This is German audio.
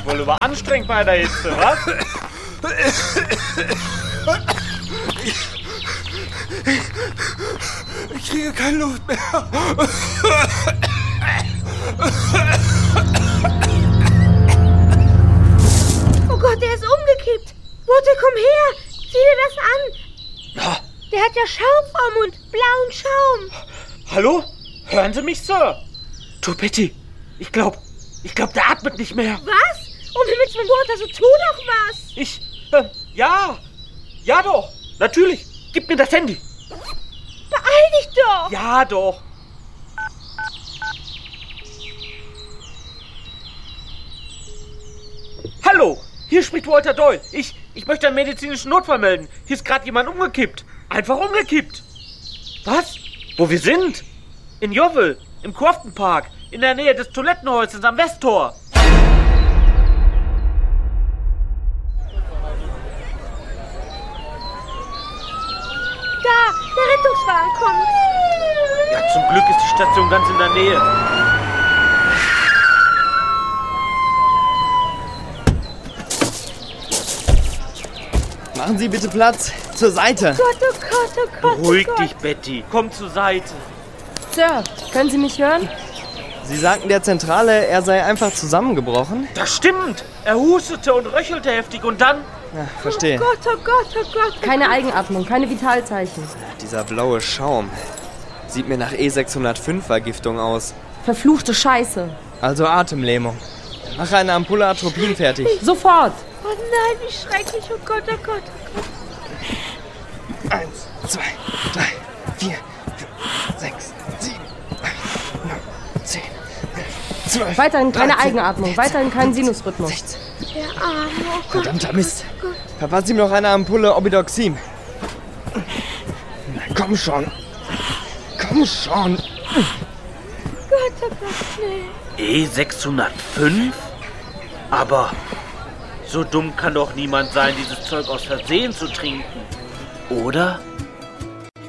Wohl überanstrengt bei der Hitze, was? Ich kriege keine Luft mehr. Oh Gott, der ist umgekippt. Lotte, komm her. Sieh dir das an. Der hat ja Schaum vorm Mund. Blauen Schaum. Hallo? Hören Sie mich, Sir? Du, Betty, ich glaub, der atmet nicht mehr. Was? Um Himmels Willen, Walter, so tu doch was. Ja doch, natürlich. Gib mir das Handy. Beeil dich doch. Ja doch. Hallo, hier spricht Walter Doyle. Ich möchte einen medizinischen Notfall melden. Hier ist gerade jemand umgekippt. Einfach umgekippt. Was? Wo wir sind? In Yeovil, im Crofton Park, in der Nähe des Toilettenhäuschens am Westtor. Da, der Rettungswagen kommt. Ja, zum Glück ist die Station ganz in der Nähe. Machen Sie bitte Platz. Zur Seite. Gott, oh Gott, oh Gott. Beruhig oh Gott. dich, Betty. Komm zur Seite. Sir, können Sie mich hören? Sie sagten der Zentrale, er sei einfach zusammengebrochen? Das stimmt. Er hustete und röchelte heftig und dann... Ja, verstehe. Oh Gott, oh Gott, oh Gott. Keine Eigenatmung, keine Vitalzeichen. Dieser blaue Schaum. Sieht mir nach E605-Vergiftung aus. Verfluchte Scheiße. Also Atemlähmung. Mach eine Ampulle Atropin fertig. Sofort. Oh nein, wie schrecklich. Oh Gott, oh Gott, oh Gott. 1, 2, 3, 4, 5, 6, 7, 8, 9, 10, 11, 12. Weiterhin keine 13, Eigenatmung, weiterhin keinen Sinusrhythmus. 16. Der Arme, oh Gott. Verdammter Mist. Oh Gott. Verpassen Sie mir noch eine Ampulle Obidoxim. Na, komm schon. Komm schon. Gott, oh Gott, nee. E605? Aber so dumm kann doch niemand sein, dieses Zeug aus Versehen zu trinken. Oder?